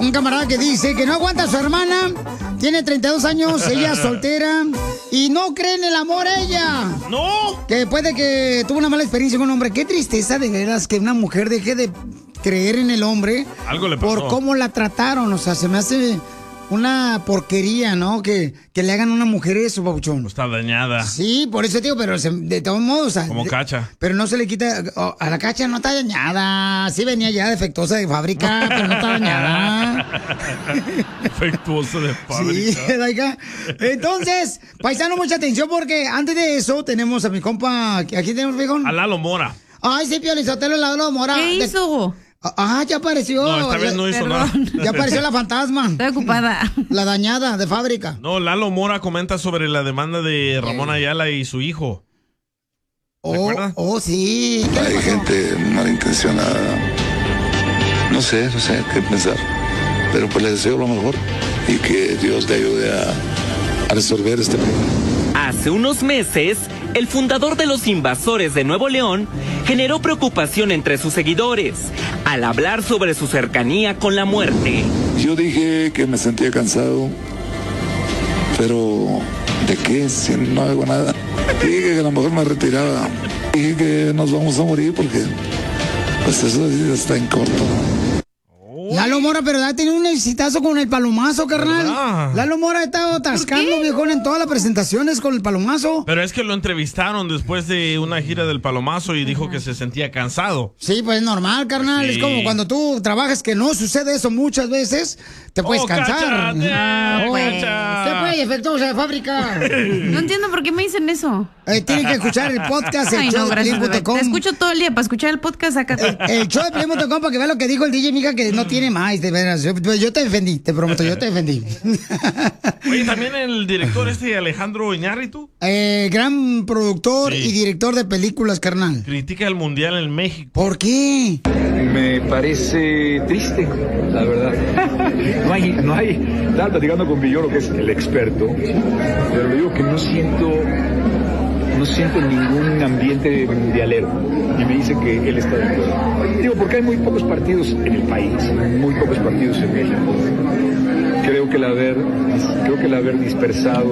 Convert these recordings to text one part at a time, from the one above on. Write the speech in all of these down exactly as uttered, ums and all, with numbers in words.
un camarada que dice que no aguanta a su hermana, tiene treinta y dos años, ella es soltera y no cree en el amor ella. ¡No! Que puede que tuvo una mala experiencia con un hombre. Qué tristeza de veras que una mujer deje de creer en el hombre. Algo le pasó. Por cómo la trataron, o sea, se me hace una porquería, ¿no? Que, que le hagan a una mujer eso, babuchón. Está dañada. Sí, por eso, tío, pero se, de todos modos... O sea, como Cacha. De, pero no se le quita... Oh, a la Cacha no está dañada. Sí venía ya defectuosa de fábrica, pero no está dañada. Defectuosa de fábrica. Sí, Daika. Entonces, paisano, mucha atención porque antes de eso tenemos a mi compa... ¿Aquí tenemos, viejón? A Lalo Mora. Ay, sí, Pio Lizotelo, Lalo Mora. ¿Qué hizo? Ah, ya apareció. No, esta vez no hizo Perdón. nada. Ya apareció la fantasma. Estoy ocupada. La dañada de fábrica. No, Lalo Mora comenta sobre la demanda de Ramón Ayala y su hijo. ¿Se Oh, acuerda? oh, sí. ¿Qué le Hay pasó? gente malintencionada. No sé, no sé qué pensar. Pero pues le deseo lo mejor y que Dios le ayude a, a resolver este problema. Hace unos meses, el fundador de los Invasores de Nuevo León generó preocupación entre sus seguidores al hablar sobre su cercanía con la muerte. Yo dije que me sentía cansado, pero ¿de qué? Si no hago nada. Dije que a lo mejor me retiraba. Dije que nos vamos a morir porque pues eso sí está en corto. Lalo Mora, pero ha tenido un exitazo con el palomazo, carnal. ¿Verdad? Lalo Mora ha estado atascando, viejón, en todas las presentaciones con el palomazo. Pero es que lo entrevistaron después de una gira del Palomazo y dijo que se sentía cansado. Sí, pues es normal, carnal. Sí. Es como cuando tú trabajas que no sucede eso muchas veces, te puedes Oh, cansar. cáchate, Ah, pues. cacha. ¿Qué fue? Efectuosa de fábrica. No entiendo por qué me dicen eso. Eh, tienen que escuchar el podcast, el Ay, show no, de gracias, Piolín bebé. punto com. Te escucho todo el día. Para escuchar el podcast, sácate. El show de Piolín punto com para que vea lo que dijo el D J, mija, que no tiene más, de veras. Yo, yo te defendí, te prometo, yo te defendí. Oye, también el director este Alejandro Iñárritu Eh, gran productor Sí. y director de películas, carnal. critica el Mundial en México. ¿Por qué? Me parece triste, la verdad. No hay, no hay, estaba platicando con Villoro, que es el experto, pero le digo que no siento, no siento ningún ambiente mundialero. Y me dice que él está de acuerdo. Digo, porque hay muy pocos partidos en el país, muy pocos partidos en México. Creo que el haber, creo que el haber dispersado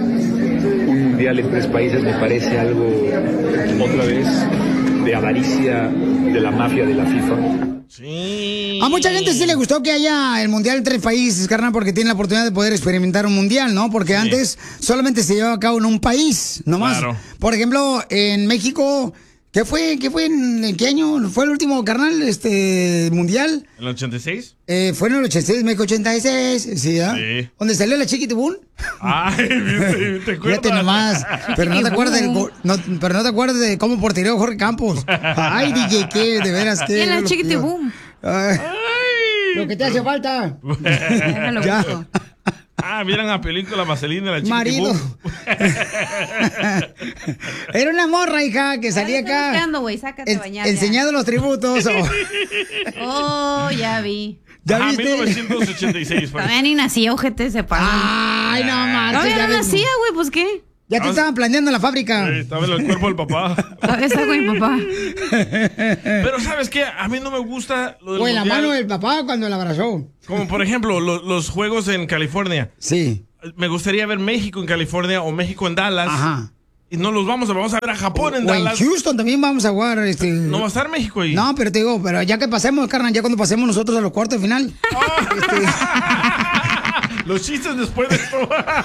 un mundial en tres países me parece algo, otra vez, de avaricia de la mafia de la FIFA. Sí. A mucha gente sí le gustó que haya el mundial en tres países, carnal, porque tiene la oportunidad de poder experimentar un mundial, ¿no? Porque antes solamente se llevaba a cabo en un país, nomás. Claro. Por ejemplo, en México, ¿qué fue? ¿Qué fue? ¿En, en qué año fue el último, carnal, este mundial? ¿En el ochenta y seis? Eh, fue en el ochenta y seis, México ochenta y seis, ¿sí? ¿Ah? Sí. ¿Dónde salió la Chiquitibún? Ay, ¿viste? ¿Te acuerdas? Fíjate nomás, pero no te acuerdas del go- no, pero no te acuerdas de cómo portereó Jorge Campos. Ay, D J, qué, de veras, qué. Y en la lo- Chiquitibum. Ay, Ay. lo que te hace falta. Déjalo Ya. busco. Ah, vieron la película Vaselina, la Marido. Chiquitibum. Era una morra, hija, que salía estoy acá buscando, güey, sácate a en- bañar ya. enseñando los tributos. Oh, Oh, ya vi. ¿Ya Ajá, viste? mil novecientos ochenta y seis fue. Todavía ni nacía, ojete, se pasan. Ay, no manches. Todavía ya no ves. nacía, güey, pues qué. Ya te estaban planeando en la fábrica. Sí, estaba en el cuerpo del papá. Todavía está con mi papá. Pero ¿sabes qué? A mí no me gusta lo del O en la mundial. mano del papá cuando la abrazó. Como por ejemplo lo- los juegos en California. Sí. Me gustaría ver México en California o México en Dallas. Ajá. Y no los vamos a, vamos a ver a Japón en O en Dallas. Houston también vamos a jugar. Este... No va a estar México ahí. No, pero te digo, pero ya que pasemos, carnal, ya cuando pasemos nosotros a los cuartos de final. Este, Los chistes después de esto.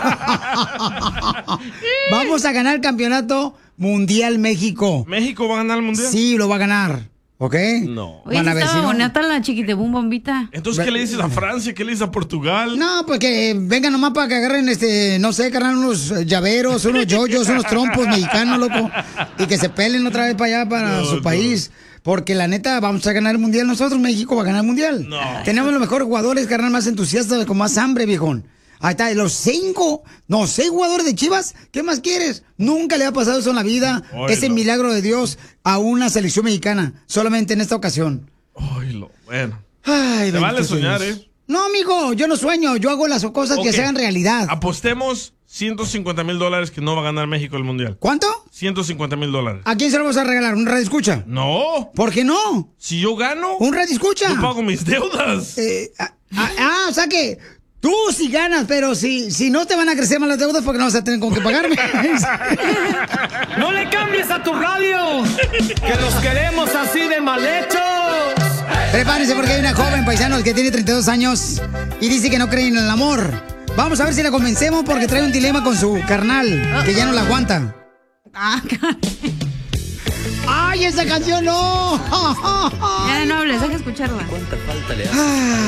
Vamos a ganar el campeonato mundial México. ¿México va a ganar el mundial? Sí, lo va a ganar. ¿Ok? No. Oye, Van a ver estaba si no. bonita la Chiquitibum bombita. Entonces, ¿qué le dices a Francia? ¿Qué le dices a Portugal? No, pues que vengan nomás para que agarren, este, no sé, carnal, unos llaveros, unos yoyos, unos trompos mexicanos, loco. Y que se pelen otra vez para allá, para No, su no. país. Porque la neta, vamos a ganar el mundial nosotros, México va a ganar el mundial. No. Tenemos los mejores jugadores, carnal, más entusiastas, con más hambre, viejón. Ahí está, los cinco, no, seis jugadores de Chivas, ¿qué más quieres? Nunca le ha pasado eso en la vida, Oilo. ese milagro de Dios a una selección mexicana, solamente en esta ocasión. Ay, lo bueno. Ay, Te vale bendito soñar, Dios. ¿eh? No, amigo, yo no sueño, yo hago las cosas que Ok. se hagan realidad. Apostemos ciento cincuenta mil dólares que no va a ganar México el mundial. ¿Cuánto? ciento cincuenta mil dólares. ¿A quién se lo vamos a regalar? ¿Un radio escucha? No. ¿Por qué no? Si yo gano, ¿Un radio escucha? yo pago mis deudas. Eh, ah, ah, Ah, o sea que tú sí ganas, pero si, si no te van a crecer más las deudas porque no vas a tener con qué pagarme. ¡No le cambies a tu radio! ¡Que los queremos así de mal hechos! Prepárense porque hay una joven, paisanos, que tiene treinta y dos años y dice que no cree en el amor. Vamos a ver si la convencemos porque trae un dilema con su carnal, que ya no la aguanta. Ah, ¡Ay, esa canción no! Ya no hables, deja escucharla. ¿Cuánta falta le hace?